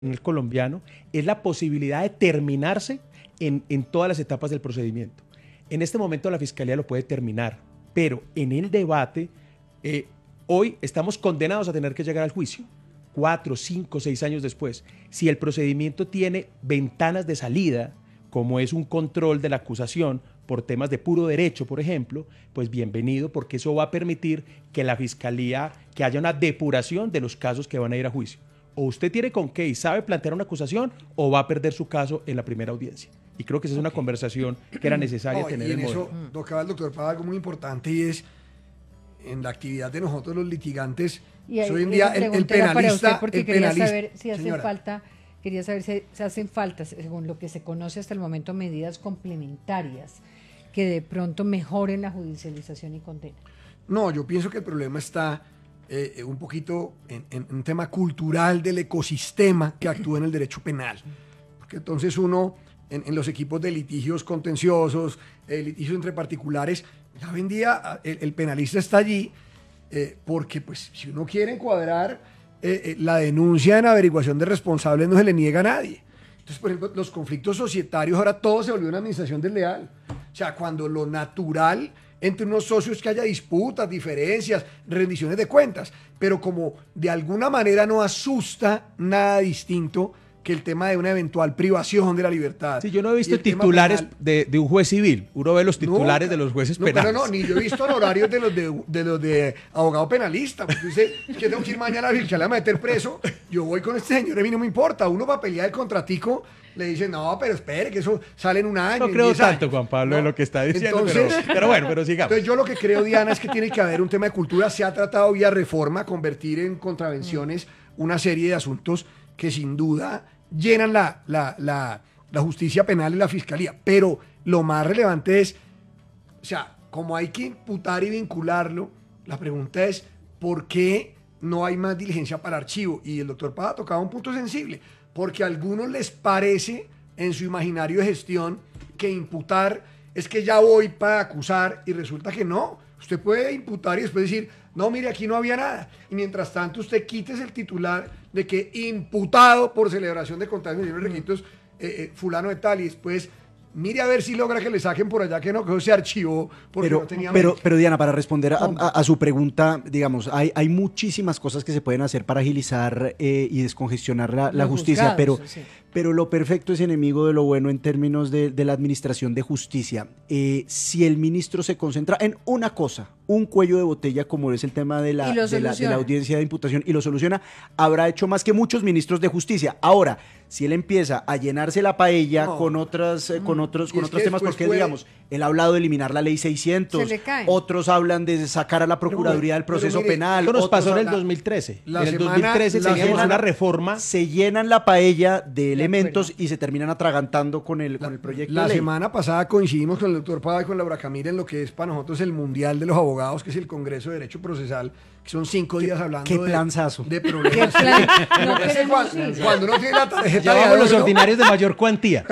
el colombiano es la posibilidad de terminarse en todas las etapas del procedimiento. En este momento la Fiscalía lo puede terminar, pero en el debate, hoy estamos condenados a tener que llegar al juicio, 4, 5, 6 años después. Si el procedimiento tiene ventanas de salida, como es un control de la acusación por temas de puro derecho, por ejemplo, pues bienvenido, porque eso va a permitir que la Fiscalía, que haya una depuración de los casos que van a ir a juicio. O usted tiene con qué y sabe plantear una acusación, o va a perder su caso en la primera audiencia. Y creo que esa es una conversación que era necesaria tener y en eso modelo. tocaba el doctor Pava algo muy importante, y es en la actividad de nosotros los litigantes. Y Hoy en día el penalista, porque el quería penalista, saber si hacen señora, falta, quería saber si se hacen falta, según lo que se conoce hasta el momento, medidas complementarias que de pronto mejoren la judicialización y condena. No, yo pienso que el problema está un poquito en un tema cultural del ecosistema que actúa en el derecho penal. Porque entonces uno, en los equipos de litigios contenciosos, litigios entre particulares, ya hoy en día el penalista está allí porque pues si uno quiere encuadrar la denuncia en averiguación de responsables no se le niega a nadie. Entonces, por ejemplo, los conflictos societarios, ahora todo se volvió una administración desleal. O sea, cuando lo natural entre unos socios es que haya disputas, diferencias, rendiciones de cuentas, pero como de alguna manera no asusta nada distinto que el tema de una eventual privación de la libertad. Sí, yo no he visto titulares de un juez civil. Uno ve los titulares de los jueces penales. Pero no, ni yo he visto honorarios de los de abogado penalista. Porque dice que tengo que ir mañana a la fiscalía a meter preso. Yo voy con este señor, a mí no me importa. Uno para pelear el contratico le dice, no, pero espere, que eso sale en un año. No creo tanto, Juan Pablo, de lo que está diciendo, entonces, pero bueno, pero sigamos. Entonces yo lo que creo, Diana, es que tiene que haber un tema de cultura. Se ha tratado vía reforma convertir en contravenciones una serie de asuntos que sin duda llenan la justicia penal y la fiscalía. Pero lo más relevante es, o sea, como hay que imputar y vincularlo, la pregunta es, ¿por qué no hay más diligencia para archivo? Y el doctor Pada tocaba un punto sensible, porque a algunos les parece en su imaginario de gestión que imputar es que ya voy para acusar, y resulta que no. Usted puede imputar y después decir, no, mire, aquí no había nada. Y mientras tanto usted quítese el titular de que imputado por celebración de contratos y requisitos fulano de tal, y después mire a ver si logra que le saquen por allá que no, que eso se archivó porque no tenía pero Diana, para responder a su pregunta, digamos, hay muchísimas cosas que se pueden hacer para agilizar y descongestionar la justicia, juzgados, pero lo perfecto es enemigo de lo bueno en términos de la administración de justicia. Si el ministro se concentra en una cosa, un cuello de botella como es el tema de la audiencia de imputación, y lo soluciona, habrá hecho más que muchos ministros de justicia. Ahora, si él empieza a llenarse la paella con otros temas, porque digamos, él ha hablado de eliminar la ley 600, otros hablan de sacar a la Procuraduría del proceso penal. Eso nos pasó en el 2013. En el 2013 teníamos una reforma. Se llenan la paella de elementos y se terminan atragantando con el proyecto La de ley. semana pasada coincidimos con el doctor Pada y con Laura Camila en lo que es para nosotros el Mundial de los Abogados, que es el Congreso de Derecho Procesal, que son 5 días hablando qué planzazo. de problemas. Cuando uno tiene la tarjeta Llevamos los ordinarios de mayor cuantía.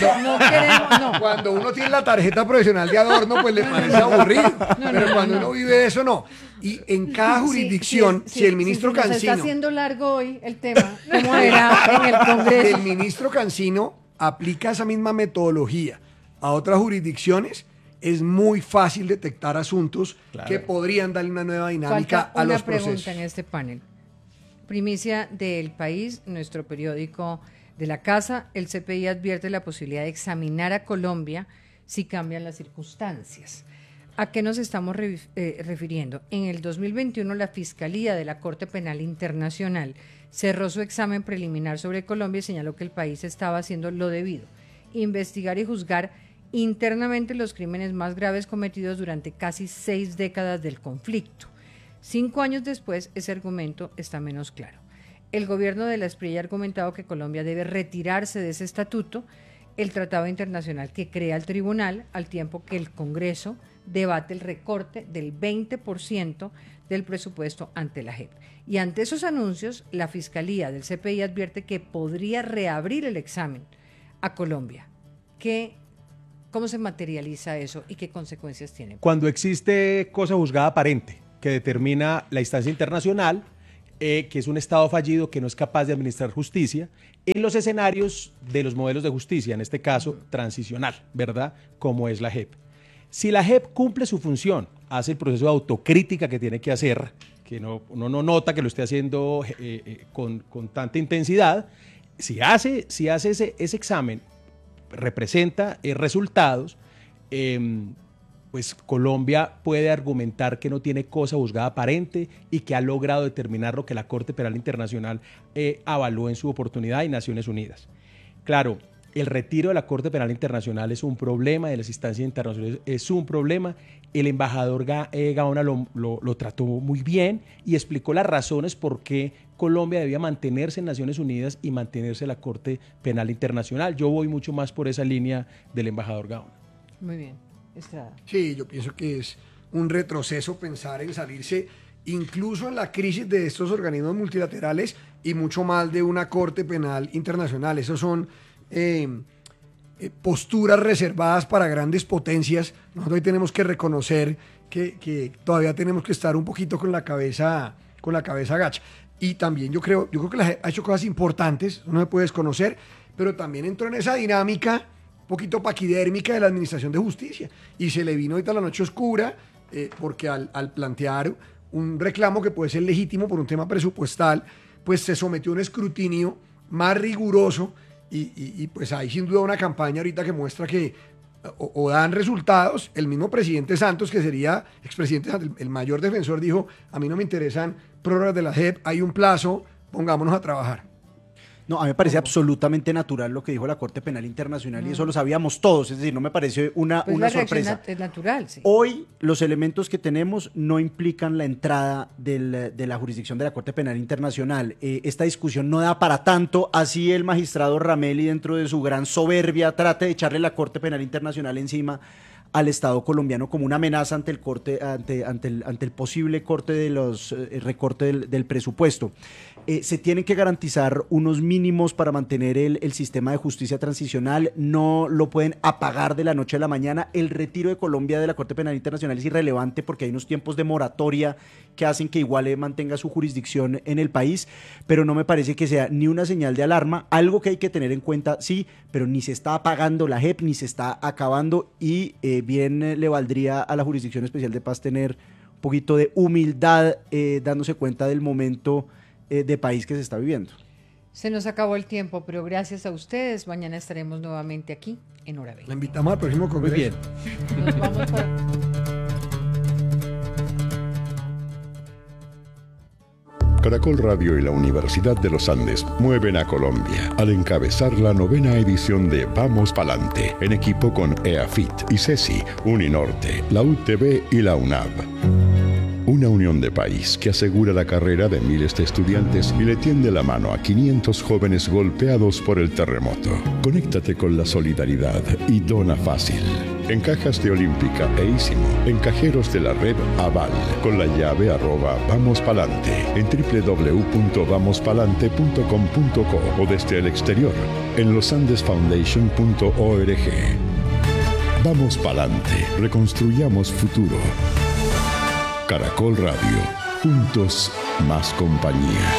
Cuando uno tiene la tarjeta profesional de adorno, pues le parece aburrido. Pero cuando uno vive eso, no. Y en cada jurisdicción, si el ministro Cancino... Se está haciendo largo hoy el tema, como era en el Congreso. El ministro Cancino aplica esa misma metodología a otras jurisdicciones, es muy fácil detectar asuntos que podrían darle una nueva dinámica a los procesos. Una pregunta en este panel. Primicia del País, nuestro periódico de la casa, el CPI advierte la posibilidad de examinar a Colombia si cambian las circunstancias. ¿A qué nos estamos refiriendo? En el 2021, la Fiscalía de la Corte Penal Internacional cerró su examen preliminar sobre Colombia y señaló que el país estaba haciendo lo debido: investigar y juzgar internamente los crímenes más graves cometidos durante casi 6 décadas del conflicto. 5 años después, ese argumento está menos claro. El gobierno de la Espriella ha argumentado que Colombia debe retirarse de ese estatuto, el tratado internacional que crea el tribunal, al tiempo que el Congreso debate el recorte del 20% del presupuesto ante la JEP. Y ante esos anuncios, la Fiscalía del CPI advierte que podría reabrir el examen a Colombia. ¿Cómo se materializa eso y qué consecuencias tiene? Cuando existe cosa juzgada aparente que determina la instancia internacional, que es un Estado fallido que no es capaz de administrar justicia en los escenarios de los modelos de justicia, en este caso transicional, ¿verdad? Como es la JEP. Si la JEP cumple su función, hace el proceso de autocrítica que tiene que hacer, que uno no nota que lo esté haciendo con tanta intensidad, si hace ese examen, representa resultados, pues Colombia puede argumentar que no tiene cosa juzgada aparente y que ha logrado determinar lo que la Corte Penal Internacional avaló en su oportunidad y Naciones Unidas. Claro, el retiro de la Corte Penal Internacional es un problema, de las instancias internacionales es un problema. El embajador Gaona lo trató muy bien y explicó las razones por qué Colombia debía mantenerse en Naciones Unidas y mantenerse en la Corte Penal Internacional. Yo voy mucho más por esa línea del embajador Gaona. Muy bien. Estrada. Sí, yo pienso que es un retroceso pensar en salirse incluso en la crisis de estos organismos multilaterales y mucho más de una Corte Penal Internacional. Esos son posturas reservadas para grandes potencias. Nosotros hoy tenemos que reconocer que todavía tenemos que estar un poquito con la cabeza agacha. Y también yo creo que ha hecho cosas importantes, no se puede desconocer, pero también entró en esa dinámica un poquito paquidérmica de la Administración de Justicia y se le vino ahorita la noche oscura porque al plantear un reclamo que puede ser legítimo por un tema presupuestal, pues se sometió a un escrutinio más riguroso y pues hay sin duda una campaña ahorita que muestra que o dan resultados. El mismo presidente Santos, que sería expresidente Santos, el mayor defensor, dijo: a mí no me interesan prórrogas de la JEP, hay un plazo, pongámonos a trabajar. No, a mí me parece absolutamente natural lo que dijo la Corte Penal Internacional y eso lo sabíamos todos, es decir, no me parece una sorpresa. Es natural, sí. Hoy los elementos que tenemos no implican la entrada de la jurisdicción de la Corte Penal Internacional. Esta discusión no da para tanto, así el magistrado Ramelli, dentro de su gran soberbia, trate de echarle la Corte Penal Internacional encima al Estado colombiano como una amenaza ante el posible corte de los recorte del presupuesto. Se tienen que garantizar unos mínimos para mantener el sistema de justicia transicional, no lo pueden apagar de la noche a la mañana. El retiro de Colombia de la Corte Penal Internacional es irrelevante porque hay unos tiempos de moratoria que hacen que igual mantenga su jurisdicción en el país, pero no me parece que sea ni una señal de alarma, algo que hay que tener en cuenta, sí, pero ni se está apagando la JEP, ni se está acabando y bien le valdría a la Jurisdicción Especial de Paz tener un poquito de humildad dándose cuenta del momento de país que se está viviendo. Se nos acabó el tiempo, pero gracias a ustedes. Mañana estaremos nuevamente aquí en Hora 20. La invitamos al próximo congreso. Muy bien. Nos vamos por... Caracol Radio y la Universidad de los Andes mueven a Colombia al encabezar la 9ª edición de Vamos Palante, en equipo con EAFIT, ICESI, Uninorte, la UTB y la UNAV. Una unión de país que asegura la carrera de miles de estudiantes y le tiende la mano a 500 jóvenes golpeados por el terremoto. Conéctate con la solidaridad y dona fácil. En cajas de Olímpica e Ísimo, en cajeros de la red Aval, con la llave @vamospalante, en www.vamospalante.com.co o desde el exterior, en losandesfoundation.org. Vamos Palante, reconstruyamos futuro. Caracol Radio, juntos más compañía.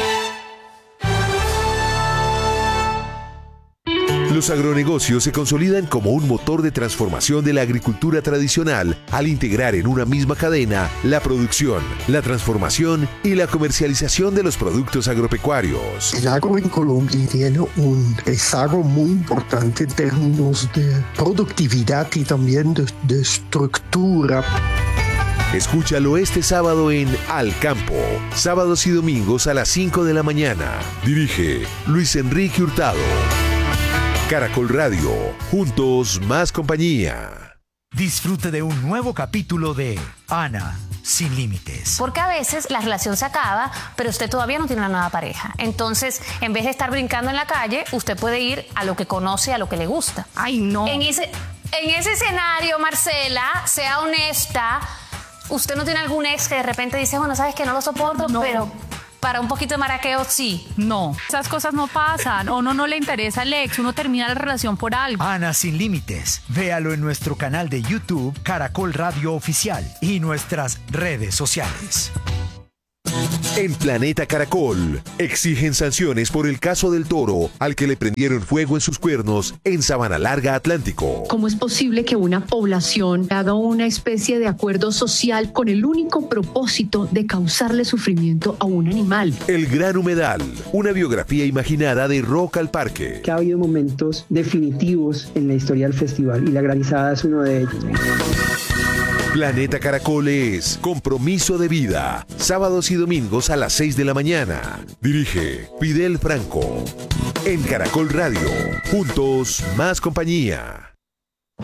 Los agronegocios se consolidan como un motor de transformación de la agricultura tradicional al integrar en una misma cadena la producción, la transformación y la comercialización de los productos agropecuarios. El agro en Colombia tiene un rezago muy importante en términos de productividad y también de estructura. Escúchalo este sábado en Al Campo, sábados y domingos a las 5 de la mañana. Dirige Luis Enrique Hurtado. Caracol Radio, juntos más compañía. Disfrute de un nuevo capítulo de Ana sin límites. Porque a veces la relación se acaba, pero usted todavía no tiene una nueva pareja. Entonces, en vez de estar brincando en la calle, usted puede ir a lo que conoce, a lo que le gusta. Ay, no. En ese escenario, Marcela, sea honesta. ¿Usted no tiene algún ex que de repente dice, bueno, sabes que no lo soporto, no, pero para un poquito de maraqueo sí? No, esas cosas no pasan. O no le interesa el ex, uno termina la relación por algo. Ana sin límites. Véalo en nuestro canal de YouTube, Caracol Radio Oficial, y nuestras redes sociales. En Planeta Caracol, exigen sanciones por el caso del toro al que le prendieron fuego en sus cuernos en Sabana Larga, Atlántico. ¿Cómo es posible que una población haga una especie de acuerdo social con el único propósito de causarle sufrimiento a un animal? El Gran Humedal, una biografía imaginada de Rock al Parque. Que ha habido momentos definitivos en la historia del festival y la granizada es uno de ellos. Planeta Caracol es Compromiso de Vida. Sábados y domingos a las 6 de la mañana. Dirige Fidel Franco. En Caracol Radio. Juntos, más compañía.